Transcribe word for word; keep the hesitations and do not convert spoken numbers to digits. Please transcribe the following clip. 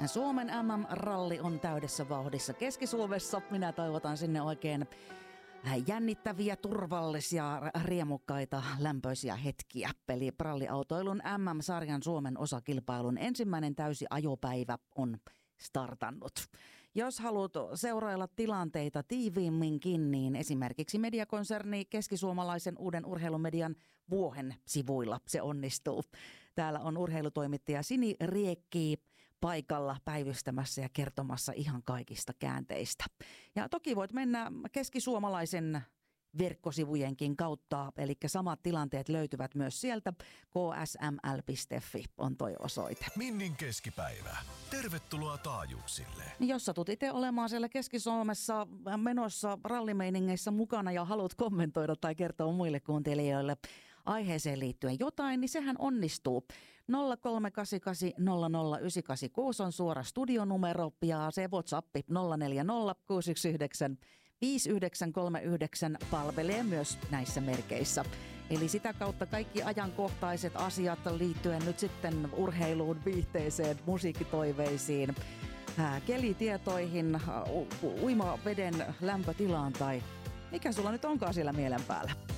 Suomen M M-ralli on täydessä vauhdissa Keski-Suomessa. Minä toivotan sinne oikein jännittäviä, turvallisia, riemukkaita, lämpöisiä hetkiä. Eli ralliautoilun M M-sarjan Suomen osakilpailun ensimmäinen täysi ajopäivä on startannut. Jos haluat seurailla tilanteita tiiviimminkin, niin esimerkiksi mediakonserni keskisuomalaisen uuden urheilumedian Vuohen sivuilla se onnistuu. Täällä on urheilutoimittaja Sini Riekki paikalla päivystämässä ja kertomassa ihan kaikista käänteistä. Ja toki voit mennä keskisuomalaisen verkkosivujenkin kautta, eli samat tilanteet löytyvät myös sieltä. k s m l piste f i on toi osoite. Minnin keskipäivä. Tervetuloa taajuuksille. Jos satut itse olemaan siellä Keski-Suomessa menossa rallimeiningeissä mukana ja haluat kommentoida tai kertoa muille kuuntelijoille aiheeseen liittyen jotain, niin sehän onnistuu. nolla kolme kahdeksan kahdeksan nolla nolla yhdeksän kahdeksan kuusi on suora studionumero ja se WhatsApp nolla neljä nolla kuusi yksi yhdeksän viisi yhdeksän kolme yhdeksän palvelee myös näissä merkeissä. Eli sitä kautta kaikki ajankohtaiset asiat liittyen nyt sitten urheiluun, viihteeseen, musiikkitoiveisiin, kelitietoihin, uimaveden lämpötilaan tai mikä sulla nyt onkaan siellä mielen päällä.